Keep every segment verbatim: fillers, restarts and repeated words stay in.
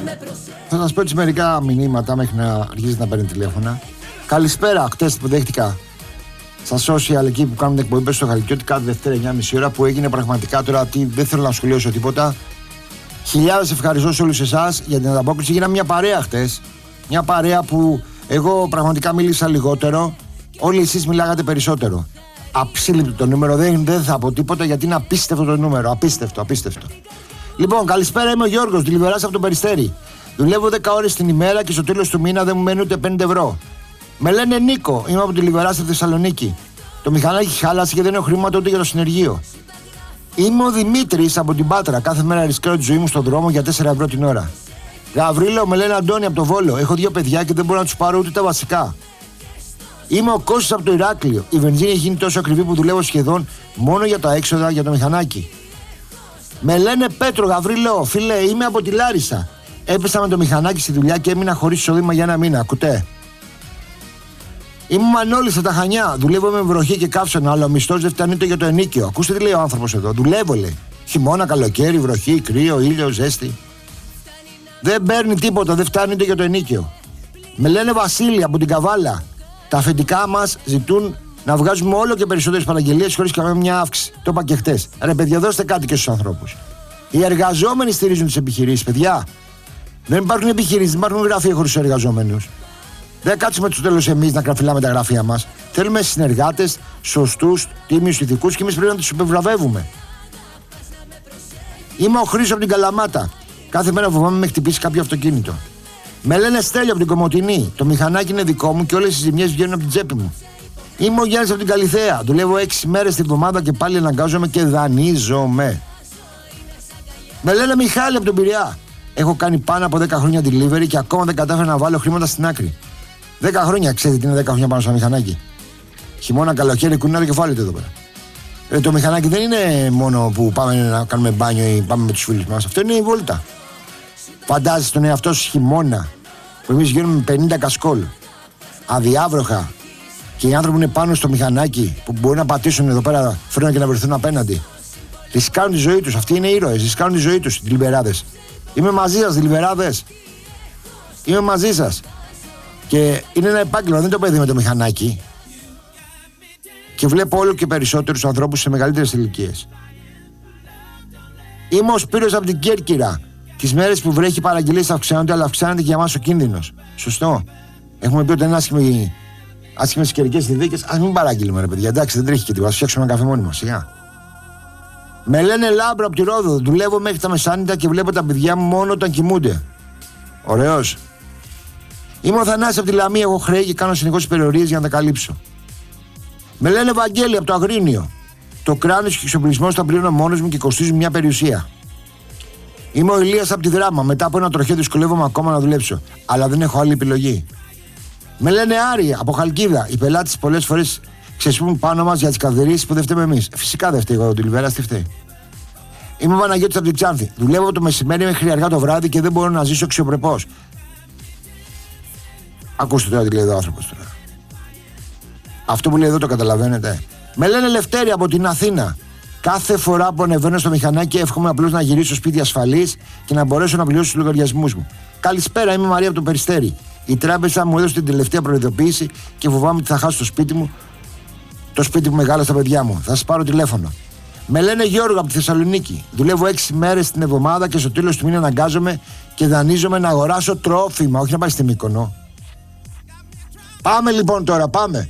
Θα σας πω έτσι μερικά μηνύματα μέχρι να αρχίσει να παίρνει τηλέφωνα. Καλησπέρα, χτες που δέχτηκα στα social εκεί που κάνουν εκπομπές στο Χαλκιώτη κάθε Δευτέρα εννιά και μισή ώρα που έγινε πραγματικά τώρα. Τι, δεν θέλω να σχολιάσω τίποτα. Χιλιάδες ευχαριστώ σε όλους εσάς για την ανταπόκριση. Γίναμε μια παρέα χτες. Μια παρέα που εγώ πραγματικά μίλησα λιγότερο. Όλοι εσείς μιλάγατε περισσότερο. Αψίληπτο το νούμερο, δεν, δεν θα πω τίποτα γιατί είναι απίστευτο το νούμερο. Απίστευτο, απίστευτο. Λοιπόν, καλησπέρα, είμαι ο Γιώργος, τηλεβεράς από το Περιστέρι. Δουλεύω δέκα ώρες την ημέρα και στο τέλος του μήνα δεν μου μένει ούτε πέντε ευρώ. Με λένε Νίκο, είμαι από τη Λιβερά στη Θεσσαλονίκη. Το μηχανάκι χάλασε και δεν έχω χρήματα ούτε για το συνεργείο. Είμαι ο Δημήτρης από την Πάτρα. Κάθε μέρα ρισκάρω τη ζωή μου στον δρόμο για τέσσερα ευρώ την ώρα. Γαβρίλο, με λένε Αντώνη από το Βόλο. Έχω δύο παιδιά και δεν μπορώ να τους πάρω ούτε τα βασικά. Είμαι ο Κώστας από το Ηράκλειο. Η βενζίνη έχει γίνει τόσο ακριβή που δουλεύω σχεδόν μόνο για τα έξοδα για το μηχανάκι. Με λένε Πέτρο, Γαβρίλο, φίλε, είμαι από τη Λάρισα. Έπεσα με το μηχανάκι στη δουλειά και έμεινα χωρίς εισόδημα για ένα μήνα. Ακούτε. Είμαι Μανώλης από τα Χανιά. Δουλεύω με βροχή και καύσωνα, αλλά ο μισθός δεν φτάνει το για το ενίκιο. Ακούστε τι λέει ο άνθρωπος εδώ. Δουλεύω, λέει. Χειμώνα, καλοκαίρι, βροχή, κρύο, ήλιο, ζέστη. Δεν παίρνει τίποτα, δεν φτάνει το για το ενίκιο. Με λένε Βασίλη από την Καβάλα. Τα αφεντικά μας ζητούν να βγάζουμε όλο και περισσότερες παραγγελίες χωρίς καμία μια αύξηση. Το είπα και χτες. Ρε παιδιά, δώστε κάτι και στους ανθρώπους. Οι εργαζόμενοι στηρίζουν τις επιχειρήσεις, παιδιά. Δεν υπάρχουν επιχειρήσεις, δεν υπάρχουν γραφεία χωρίς τους εργαζόμενους. Δεν κάτσουμε στο τέλος εμείς να κραφιλάμε τα γραφεία μας. Θέλουμε συνεργάτες, σωστούς, τίμιους ηθικούς και εμείς πρέπει να τους επιβραβεύουμε. Είμαι ο Χρήστος από την Καλαμάτα. Κάθε μέρα φοβάμαι με χτυπήσει κάποιο αυτοκίνητο. Με λένε Στέλιο από την Κομοτηνή. Το μηχανάκι είναι δικό μου και όλες οι ζημιές βγαίνουν από την τσέπη μου. Είμαι ο Γιάννης από την Καλιθέα. Δουλεύω έξι μέρες την εβδομάδα και πάλι αναγκάζομαι και δανείζομαι. Με λένε Μιχάλη από τον Πειραιά. Έχω κάνει πάνω από δέκα χρόνια delivery και ακόμα δεν κατάφερα να βάλω χρήματα στην άκρη. δέκα χρόνια, ξέρετε τι είναι δέκα χρόνια πάνω στο μηχανάκι. Χειμώνα, καλοκαίρι, κουνά το κεφάλι του εδώ πέρα. Ε, το μηχανάκι δεν είναι μόνο που πάμε να κάνουμε μπάνιο ή πάμε με τους φίλους μας. Αυτό είναι η βόλτα. Φαντάζεσαι τον εαυτό σου χειμώνα που εμείς γίνουμε με πενήντα κασκόλ, αδιάβροχα και οι άνθρωποι είναι πάνω στο μηχανάκι που μπορεί να πατήσουν εδώ πέρα φρένα και να βρεθούν απέναντι. Ρισκάρουν τη ζωή τους. Αυτοί είναι ήρωες. Ρισκάρουν τη ζωή τους οι Λιβεράδες. Είμαι μαζί σας, Λιβεράδες. Είμαι μαζί σας. Και είναι ένα επάγγελμα, δεν το παιδί με το μηχανάκι. Και βλέπω όλο και περισσότερους ανθρώπους σε μεγαλύτερες ηλικίες. Είμαι ο Σπύρος από την Κέρκυρα. Τις μέρες που βρέχει, οι παραγγελίες αυξάνονται, αλλά αυξάνεται και για μας ο κίνδυνος. Σωστό. Έχουμε πει ότι είναι άσχημοι, άσχημες καιρικές συνθήκες. Ας μην παραγγείλουμε, ρε παιδιά. Εντάξει, δεν τρέχει και τίποτα. Ας φτιάξουμε ένα καφέ μόνοι μας. Σιγά. Με λένε Λάμπρο από τη Ρόδο. Δουλεύω μέχρι τα μεσάνυχτα και βλέπω τα παιδιά μου μόνο όταν κοιμούνται. Ωραίος. Είμαι ο Θανάσης από τη Λαμία. Έχω χρέη και κάνω συνεχώς περιορίες για να τα καλύψω. Με λένε Βαγγέλη από το Αγρίνιο. Το κράνος και ο εξοπλισμός τα πλήρωνα μόνος μου και κοστίζουν μια περιουσία. Είμαι ο Ηλίας από τη Δράμα. Μετά από ένα τροχαίο δυσκολεύομαι ακόμα να δουλέψω. Αλλά δεν έχω άλλη επιλογή. Με λένε Άρη από Χαλκίδα. Οι πελάτες πολλές φορές ξεσπούν πάνω μας για τις καθυστερήσεις που δεν φταίμε εμείς. Φυσικά δεν φταίει εγώ, τη Λιβερά, τι φταίει. Είμαι ο Παναγιώτης από την Ξάνθη. Δουλεύω το μεσημέρι μέχρι αργά το βράδυ και δεν μπορώ να ζήσω αξιοπρεπώς. Ακούστε τώρα τι λέει εδώ ο άνθρωπος τώρα. Αυτό που λέει εδώ το καταλαβαίνετε. Με λένε Λευτέρη από την Αθήνα. Κάθε φορά που ανεβαίνω στο μηχανάκι εύχομαι απλώς να γυρίσω στο σπίτι ασφαλής και να μπορέσω να πληρώσω τους λογαριασμούς μου. Καλησπέρα, είμαι η Μαρία από το Περιστέρι. Η τράπεζα μου έδωσε την τελευταία προειδοποίηση και φοβάμαι ότι θα χάσω το σπίτι μου, το σπίτι που μεγάλωσα τα παιδιά μου. Θα σας πάρω τηλέφωνο. Με λένε Γιώργο από τη Θεσσαλονίκη. Δουλεύω έξι μέρες την εβδομάδα και στο τέλος του μήνα αναγκάζομαι και δανείζομαι να αγοράσω τρόφιμα, όχι να πάει στη Μύκονο. Πάμε λοιπόν τώρα, πάμε.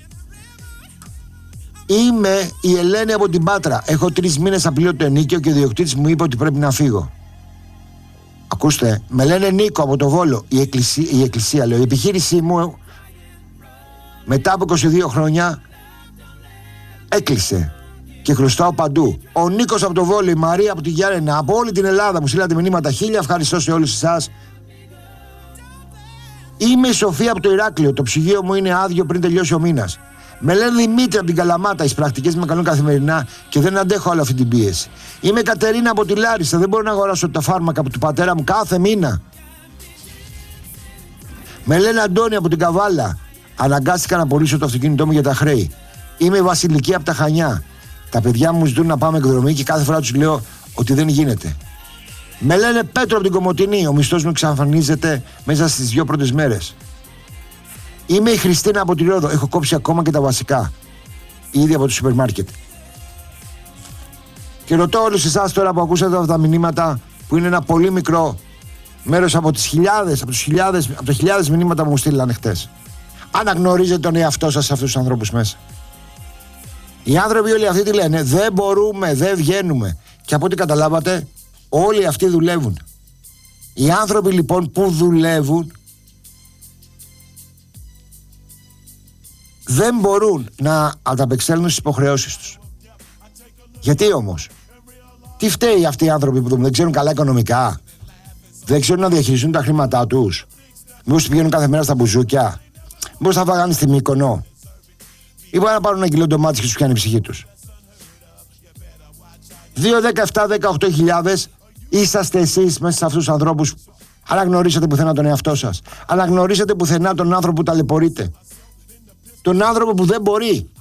Είμαι η Ελένη από την Πάτρα. Έχω τρεις μήνες απλήρωτο ενίκιο και ο διοκτήτης μου είπε ότι πρέπει να φύγω. Ακούστε, με λένε Νίκο από το Βόλο. Η εκκλησία, η, εκκλησία, λέω, η επιχείρησή μου μετά από είκοσι δύο χρόνια έκλεισε και χρωστάω παντού. Ο Νίκος από το Βόλο, η Μαρία από τη Γιάννενα, από όλη την Ελλάδα μου στείλατε μηνύματα. Χίλια ευχαριστώ σε όλους εσάς. Είμαι η Σοφία από το Ηράκλειο. Το ψυγείο μου είναι άδειο πριν τελειώσει ο μήνας. Με λένε Δημήτρη από την Καλαμάτα. Οι πρακτικές με καλούν καθημερινά και δεν αντέχω όλη αυτή την πίεση. Είμαι η Κατερίνα από τη Λάρισα. Δεν μπορώ να αγοράσω τα φάρμακα του πατέρα μου κάθε μήνα. Με λένε Αντώνη από την Καβάλα. Αναγκάστηκα να πωλήσω το αυτοκίνητό μου για τα χρέη. Είμαι η Βασιλική από τα Χανιά. Τα παιδιά μου ζητούν να πάμε εκδρομή και κάθε φορά τους λέω ότι δεν γίνεται. Με λένε Πέτρο από την Κομοτηνή, ο μισθός μου εξαφανίζεται μέσα στις δύο πρώτες μέρες. Είμαι η Χριστίνα από τη Ρόδο, έχω κόψει ακόμα και τα βασικά. Ήδη από το σούπερ μάρκετ. Και ρωτώ όλους εσάς τώρα που ακούσατε αυτά τα μηνύματα, που είναι ένα πολύ μικρό μέρος από τις χιλιάδες, από, τους χιλιάδες, από τα χιλιάδες μηνύματα που μου στείλανε χτες. Αναγνωρίζετε τον εαυτό σας σε αυτούς τους ανθρώπους μέσα. Οι άνθρωποι όλοι αυτοί τι λένε, δεν μπορούμε, δεν βγαίνουμε. Και από ό,τι καταλάβατε, όλοι αυτοί δουλεύουν. Οι άνθρωποι λοιπόν που δουλεύουν δεν μπορούν να ανταπεξέλθουν στις υποχρεώσεις τους. Γιατί όμως? Τι φταίει αυτοί οι άνθρωποι που δουλεύουν? Δεν ξέρουν καλά οικονομικά? Δεν ξέρουν να διαχειριστούν τα χρήματά τους? Μήπως πηγαίνουν κάθε μέρα στα μπουζούκια? Μήπως θα φάγανε στη Μύκονο? Ή μπορεί να πάρουν ένα κιλό ντομάτες και τους πιάνει η ψυχή τους? δύο, δέκα, επτά, δεκαοκτώ χιλιάδες είσαστε εσείς μέσα σε αυτούς τους ανθρώπους. Αναγνωρίσατε πουθενά τον εαυτό σας? Αναγνωρίσατε πουθενά τον άνθρωπο που ταλαιπωρείται? Τον άνθρωπο που δεν μπορεί?